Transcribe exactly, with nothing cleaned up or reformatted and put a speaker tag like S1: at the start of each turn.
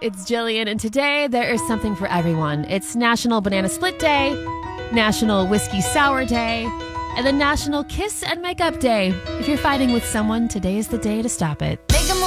S1: It's Jillian, and today there is something for everyone. It's National Banana Split Day, National Whiskey Sour Day, and the National Kiss and Make Up Day. If you're fighting with someone, today is the day to stop it.